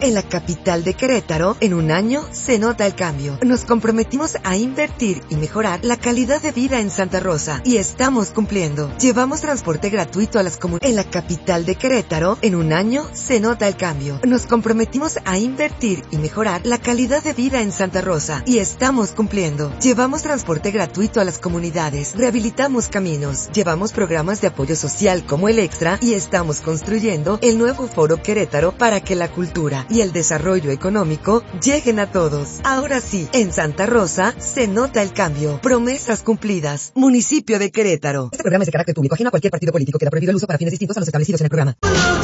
En la capital de Querétaro, en un año, se nota el cambio. Nos comprometimos a invertir y mejorar la calidad de vida en Santa Rosa y estamos cumpliendo. Llevamos transporte gratuito a las comunidades. En la capital de Querétaro, en un año, se nota el cambio. Nos comprometimos a invertir y mejorar la calidad de vida en Santa Rosa y estamos cumpliendo. Llevamos transporte gratuito a las comunidades, rehabilitamos caminos, llevamos programas de apoyo social como el Extra y estamos construyendo el nuevo Foro Querétaro para que la cultura y el desarrollo económico lleguen a todos. Ahora sí, en Santa Rosa se nota el cambio. Promesas cumplidas. Municipio de Querétaro. Este programa es de carácter público, ajeno a cualquier partido político. Queda prohibido el uso para fines distintos a los establecidos en el programa.